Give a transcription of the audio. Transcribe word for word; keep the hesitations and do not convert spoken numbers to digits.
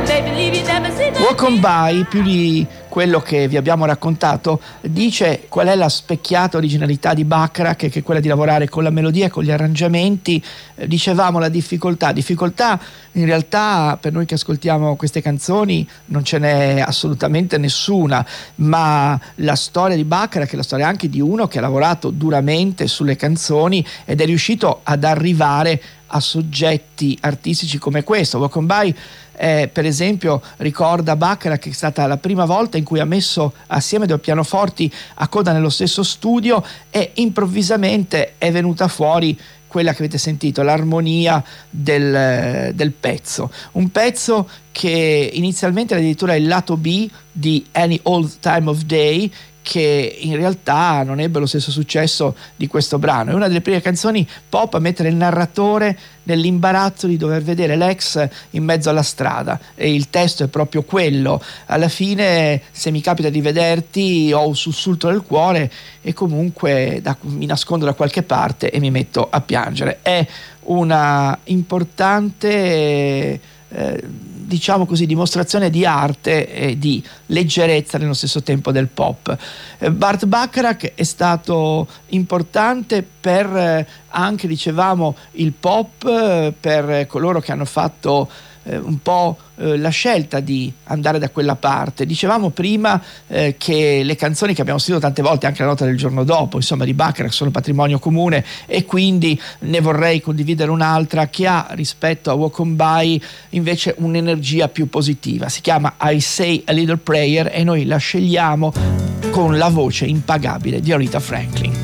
Walk On By, più di quello che vi abbiamo raccontato, dice qual è la specchiata originalità di Bacharach, che è quella di lavorare con la melodia e con gli arrangiamenti. Eh, dicevamo la difficoltà, difficoltà in realtà per noi che ascoltiamo queste canzoni non ce n'è assolutamente nessuna, ma la storia di Bacharach è la storia anche di uno che ha lavorato duramente sulle canzoni ed è riuscito ad arrivare a soggetti artistici come questo. Walk On By Eh, per esempio ricorda Bacharach che è stata la prima volta in cui ha messo assieme due pianoforti a coda nello stesso studio e improvvisamente è venuta fuori quella che avete sentito, l'armonia del, del pezzo, un pezzo che inizialmente era addirittura il lato B di Any Old Time of Day, che in realtà non ebbe lo stesso successo di questo brano. È una delle prime canzoni pop a mettere il narratore nell'imbarazzo di dover vedere l'ex in mezzo alla strada, e il testo è proprio quello: alla fine, se mi capita di vederti, ho un sussulto nel cuore e comunque da, mi nascondo da qualche parte e mi metto a piangere. È una importante eh, diciamo così, dimostrazione di arte e di leggerezza nello stesso tempo del pop. Eh, Burt Bacharach è stato importante per eh, anche, dicevamo, il pop, eh, per coloro che hanno fatto eh, un po' eh, la scelta di andare da quella parte. Dicevamo prima eh, che le canzoni che abbiamo sentito tante volte, anche la nota del giorno dopo, insomma, di Bacharach, sono patrimonio comune, e quindi ne vorrei condividere un'altra che ha, rispetto a Walk On By, invece un'energia più positiva. Si chiama I Say a Little Prayer e noi la scegliamo con la voce impagabile di Aretha Franklin.